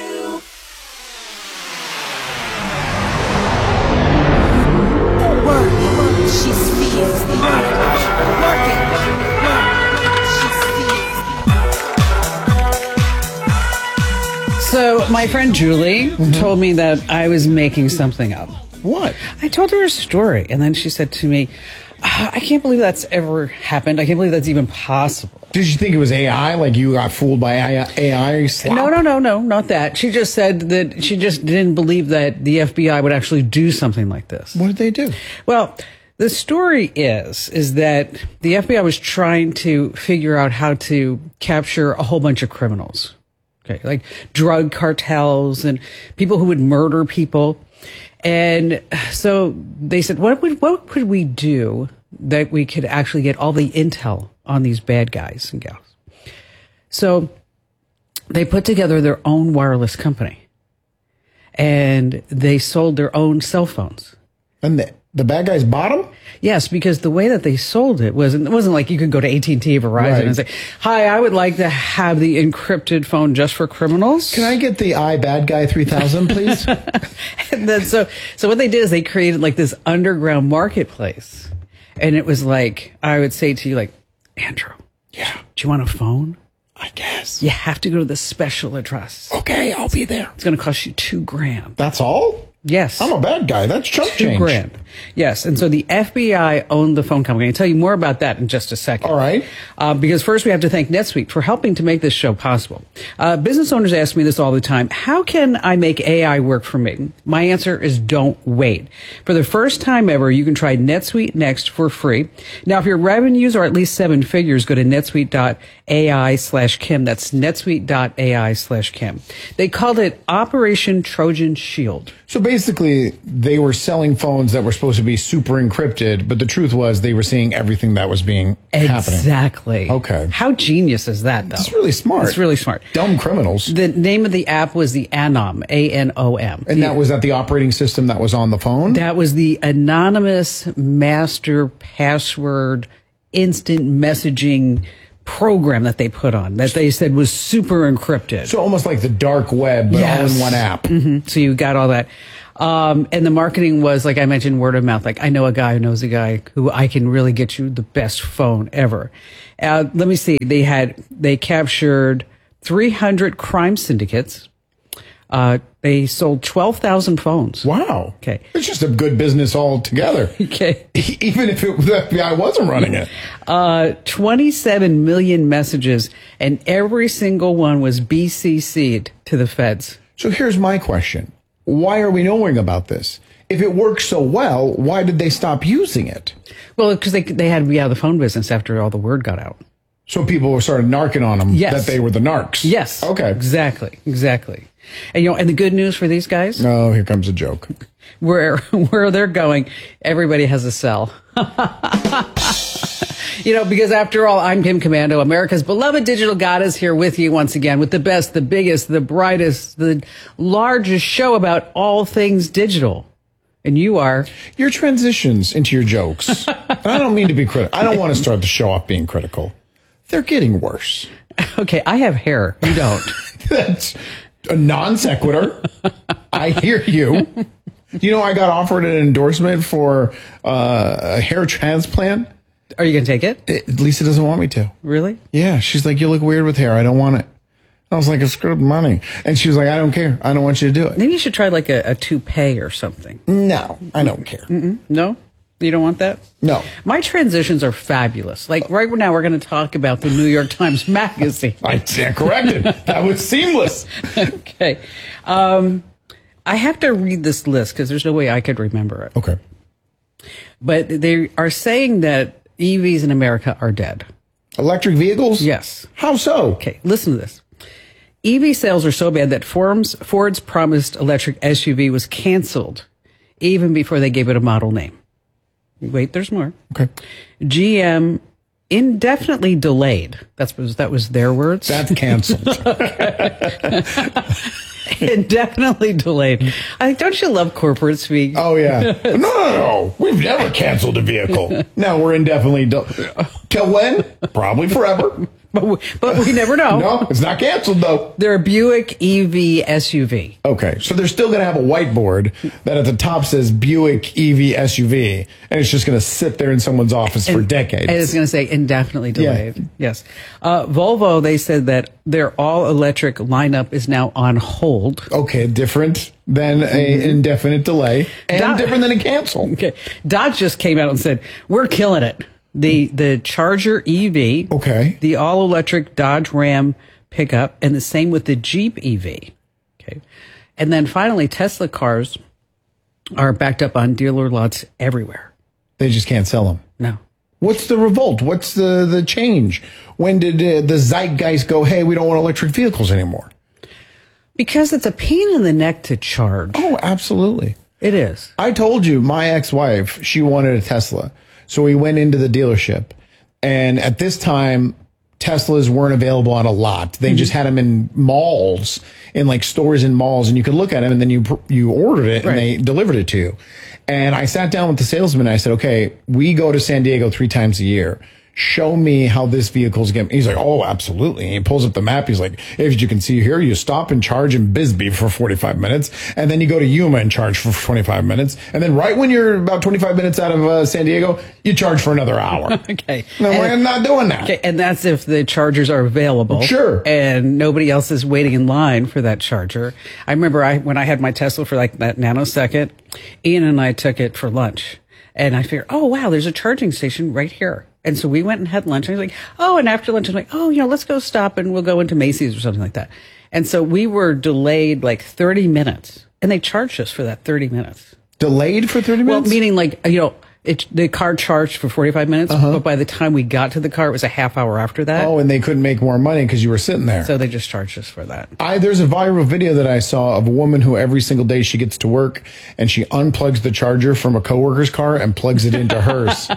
Work, work, she's fierce. Work it, work, she's fierce. So my friend Julie mm-hmm. told me that I was making something up. What? I told her a story, and then she said to me, I can't believe that's ever happened. I can't believe that's even possible. Did you think it was A I? Like you got fooled by A I? Slop? No, no, no, no, not that. She just said that she just didn't believe that the F B I would actually do something like this. What did they do? Well, the story is, is that the F B I was trying to figure out how to capture a whole bunch of criminals. Okay, like drug cartels and people who would murder people. And so they said, what would, what could we do that we could actually get all the intel on these bad guys and gals? So they put together their own wireless company and they sold their own cell phones. And the, the bad guys bought them? Yes, because the way that they sold it wasn't, it wasn't like you could go to A T and T or Verizon right. and say, hi, I would like to have the encrypted phone just for criminals. Can I get the I Bad Guy three thousand, please? And then so, so what they did is they created like this underground marketplace. And it was like, I would say to you like, Andrew, yeah, do you want a phone? I guess. You have to go to the special address. Okay, I'll be there. It's going to cost you two grand. That's all? Yes. I'm a bad guy. That's chump two change. grand. Yes, and so the F B I owned the phone company. I'll tell you more about that in just a second. All right. Uh, because first we have to thank NetSuite for helping to make this show possible. Uh, business owners ask me this all the time. How can I make A I work for me? My answer is don't wait. For the first time ever, you can try NetSuite Next for free. Now, if your revenues are at least seven figures, go to netsuite.ai slash Kim. That's netsuite.ai slash Kim. They called it Operation Trojan Shield. So basically, they were selling phones that were supposed to be super encrypted, but the truth was they were seeing everything that was being happening. Exactly. Okay. How genius is that, though? It's really smart. It's really smart. Dumb criminals. The name of the app was the Anom, A N O M. And that was that the operating system that was on the phone? That was the anonymous master password instant messaging program that they put on that they said was super encrypted. So almost like the dark web, but Yes. all in one app. Mm-hmm. So you got all that. Um, and the marketing was, like I mentioned, word of mouth. Like, I know a guy who knows a guy who I can really get you the best phone ever. Uh, let me see. They had, they captured three hundred crime syndicates. Uh, they sold twelve thousand phones. Wow. Okay. It's just a good business altogether. Okay. Even if it, the F B I wasn't running it. Uh, twenty-seven million messages, and every single one was B C C'd to the feds. So here's my question. Why are we knowing about this? If it works so well, why did they stop using it? Well, because they, they had to be out of the phone business after all the word got out. So people were started narking on them Yes. that they were the narcs. Yes. Okay. Exactly. Exactly. And you know, and the good news for these guys, Oh, here comes a joke. where where they're going, everybody has a cell. You know, because after all, I'm Kim Commando, America's beloved digital goddess, here with you once again with the best, the biggest, the brightest, the largest show about all things digital. And you are. Your transitions into your jokes. And I don't mean to be critical. I don't want to start the show off being critical. They're getting worse. Okay, I have hair. You don't. That's a non sequitur. I hear you. You know, I got offered an endorsement for uh, a hair transplant. Are you going to take it? it? Lisa doesn't want me to. Really? Yeah. She's like, you look weird with hair. I don't want it. I was like, it's good money. And she was like, I don't care. I don't want you to do it. Maybe you should try like a, a toupee or something. No, I don't care. Mm-mm. No? You don't want that? No. My transitions are fabulous. Like right now, we're going to talk about the New York Times Magazine. I stand corrected. That was seamless. Okay. Um, I have to read this list because there's no way I could remember it. Okay. But they are saying that E Vs in America are dead. Electric vehicles? Yes. How so? Okay, listen to this. E V sales are so bad that Ford's, Ford's promised electric S U V was canceled even before they gave it a model name. Wait, there's more. Okay. G M indefinitely delayed. That's was that was their words. That's canceled. Indefinitely delayed. I don't you love corporate speak? Oh yeah. No, no, no. We've never canceled a vehicle. No, we're indefinitely delayed. Till when? Probably forever. But we, but we never know. No, it's not canceled though. They're a Buick E V S U V. Okay, so they're still going to have a whiteboard that at the top says Buick E V S U V, and it's just going to sit there in someone's office and, for decades. And it's going to say indefinitely delayed. Yeah. Yes. Uh, Volvo, they said that their all-electric lineup is now on hold. Okay, different than an mm-hmm. indefinite delay, and Do- different than a cancel. Okay. Dodge just came out and said, we're killing it. The the Charger E V, okay, the all-electric Dodge Ram pickup, and the same with the Jeep E V. Okay. And then finally, Tesla cars are backed up on dealer lots everywhere. They just can't sell them. No. What's the revolt? What's the, the change? When did uh, the zeitgeist go, hey, we don't want electric vehicles anymore? Because it's a pain in the neck to charge. Oh, absolutely. It is. I told you, my ex-wife, she wanted a Tesla. So we went into the dealership. And at this time, Teslas weren't available on a lot. They mm-hmm. just had them in malls, in like stores in malls. And you could look at them and then you you ordered it and right. they delivered it to you. And I sat down with the salesman and I said, okay, we go to San Diego three times a year. show me how this vehicle's getting. He's like, oh, absolutely. And he pulls up the map. He's like, as you can see here, you stop and charge in Bisbee for forty-five minutes. And then you go to Yuma and charge for twenty-five minutes. And then right when you're about twenty-five minutes out of uh, San Diego, you charge for another hour. Okay. No, and, we're not doing that. Okay. And that's if the chargers are available. Sure. And nobody else is waiting in line for that charger. I remember I when I had my Tesla for like that nanosecond, Ian and I took it for lunch. And I figured, oh, wow, there's a charging station right here. And so we went and had lunch. And I was like, oh, and after lunch, I was like, oh, you know, let's go stop and we'll go into Macy's or something like that. And so we were delayed like thirty minutes. And they charged us for that thirty minutes. Delayed for thirty minutes? Well, meaning like, you know, it, the car charged for forty-five minutes. Uh-huh. But by the time we got to the car, it was a half hour after that. Oh, and they couldn't make more money because you were sitting there. So they just charged us for that. I, there's a viral video that I saw of a woman who every single day she gets to work and she unplugs the charger from a coworker's car and plugs it into hers.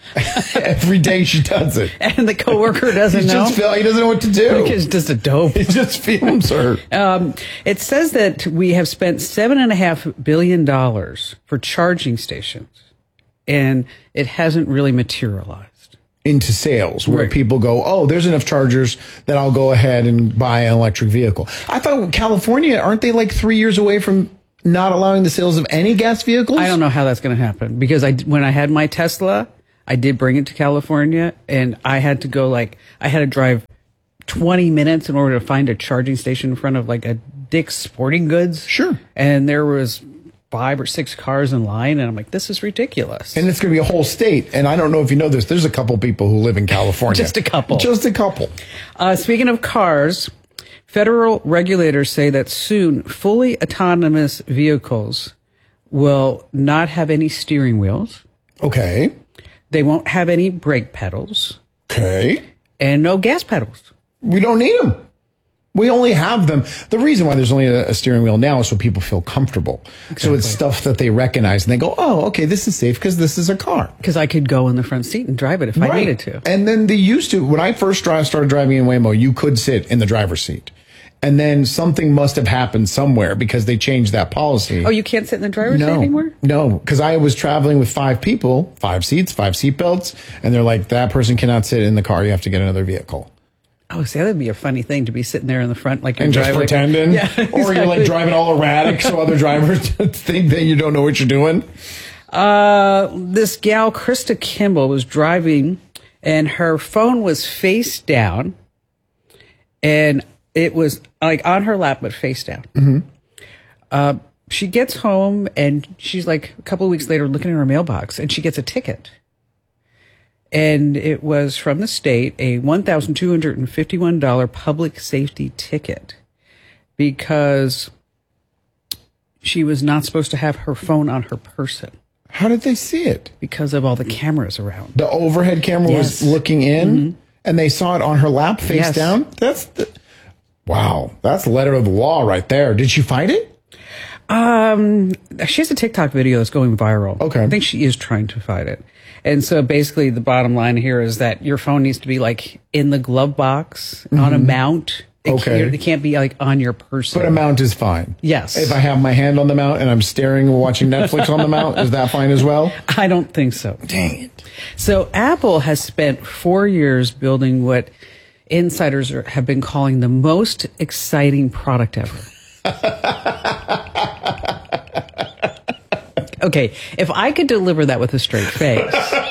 Every day she does it. And the coworker doesn't He's know. Just feel, he doesn't know what to do. He's just a dope. He just films her. Um, it says that we have spent seven and a half billion dollars for charging stations, and it hasn't really materialized into sales where right. people go, oh, there's enough chargers that I'll go ahead and buy an electric vehicle. I thought California, aren't they like three years away from not allowing the sales of any gas vehicles? I don't know how that's going to happen because I, when I had my Tesla, I did bring it to California and I had to go like, I had to drive twenty minutes in order to find a charging station in front of like a Dick's Sporting Goods. Sure. And there was five or six cars in line and I'm like, this is ridiculous. And it's going to be a whole state. And I don't know if you know this, there's a couple people who live in California. Just a couple. Just a couple. Uh, speaking of cars, federal regulators say that soon fully autonomous vehicles will not have any steering wheels. Okay. They won't have any brake pedals. Okay. And no gas pedals. We don't need them. We only have them. The reason why there's only a, a steering wheel now is so people feel comfortable. Exactly. So it's stuff that they recognize and they go, oh, okay, this is safe because this is a car. Because I could go in the front seat and drive it if right. I needed to. And then they used to, when I first drive, started driving in Waymo, you could sit in the driver's seat. And then something must have happened somewhere because they changed that policy. Oh, you can't sit in the driver's no, seat anymore? No, because I was traveling with five people, five seats, five seat belts, and they're like, that person cannot sit in the car. You have to get another vehicle. Oh, see, that would be a funny thing to be sitting there in the front like you're and just driving. pretending. Yeah, exactly. Or you're like driving all erratic so other drivers think that you don't know what you're doing. Uh, this gal, Krista Kimball, was driving and her phone was face down. And it was like on her lap, but face down. Mm-hmm. Uh, she gets home and she's like a couple of weeks later looking in her mailbox and she gets a ticket. And it was from the state, a one thousand two hundred fifty-one dollars public safety ticket because she was not supposed to have her phone on her person. How did they see it? Because of all the cameras around. The overhead camera yes. was looking in mm-hmm. and they saw it on her lap face yes. down? That's the, wow. That's letter of the law right there. Did she fight it? Um, she has a TikTok video that's going viral. Okay. I think she is trying to fight it. And so basically the bottom line here is that your phone needs to be like in the glove box mm-hmm. on a mount. It okay. Can't, it can't be like on your person. But a mount is fine. Yes. If I have my hand on the mount and I'm staring and watching Netflix on the mount, is that fine as well? I don't think so. Dang it. So Apple has spent four years building what insiders are, have been calling the most exciting product ever. Okay, if I could deliver that with a straight face,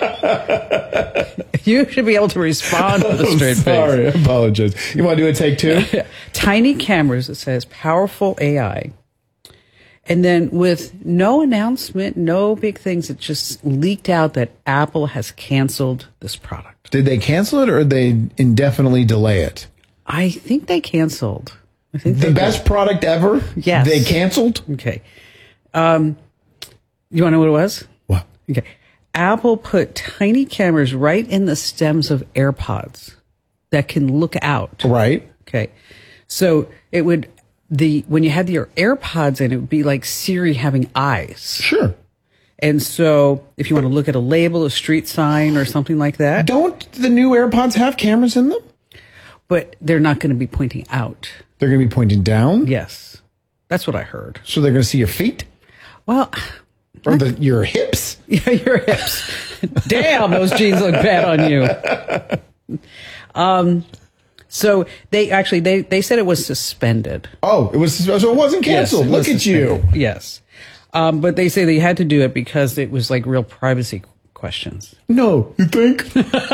you should be able to respond with a straight Sorry, face. Sorry, I apologize. You want to do a take two? Tiny cameras that says powerful A I. And then with no announcement, no big things, it just leaked out that Apple has canceled this product. Did they cancel it or did they indefinitely delay it? I think they canceled. I think the best did. product ever? Yes. They canceled? Okay. Um, you want to know what it was? What? Okay. Apple put tiny cameras right in the stems of AirPods that can look out. Right. Okay. So it would, the, when you had your AirPods in, it would be like Siri having eyes. Sure. And so if you want to look at a label, a street sign or something like that. Don't the new AirPods have cameras in them? But they're not going to be pointing out. They're going to be pointing down? Yes. That's what I heard. So they're going to see your feet? Well, or the, your hips? Yeah, your hips. Damn, those jeans look bad on you. Um, so they actually they they said it was suspended. Oh, it was so it wasn't canceled. Yes, it Look was at suspended. you. Yes, um, but they say they had to do it because it was like real privacy questions. No, you think?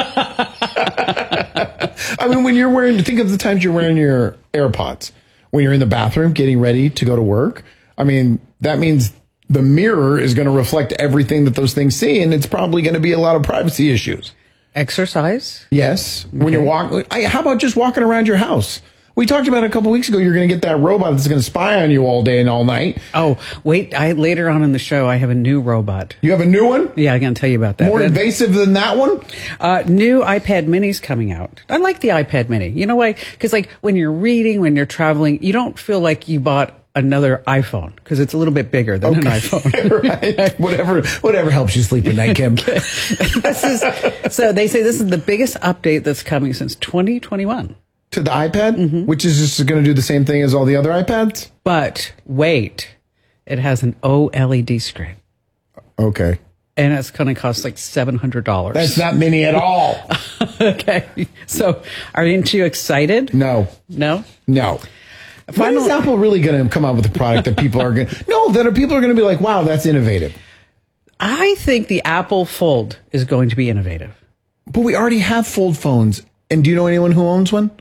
I mean, when you're wearing, think of the times you're wearing your AirPods when you're in the bathroom getting ready to go to work. I mean, that means the mirror is going to reflect everything that those things see, and it's probably going to be a lot of privacy issues. Exercise? Yes. Okay. When you're walking, how about just walking around your house? We talked about it a couple weeks ago. You're going to get that robot that's going to spy on you all day and all night. Oh, wait. I later on in the show, I have a new robot. You have a new one? Yeah, I'm going to tell you about that. More That- invasive than that one? Uh, new iPad minis coming out. I like the iPad mini. You know why? Because like when you're reading, when you're traveling, you don't feel like you bought another iPhone because it's a little bit bigger than Okay. an iPhone. Right. Whatever, whatever helps you sleep at night, Kim. This is, so they say this is the biggest update that's coming since twenty twenty-one. To the iPad, mm-hmm. which is just going to do the same thing as all the other iPads? But wait, it has an OLED screen. Okay. And it's going to cost like seven hundred dollars. That's not mini at all. Okay. So aren't you excited? No. No? No. When Final- is Apple really going to come out with a product that people are going to... No, that are, people are going to be like, wow, that's innovative. I think the Apple Fold is going to be innovative. But we already have fold phones. And do you know anyone who owns one?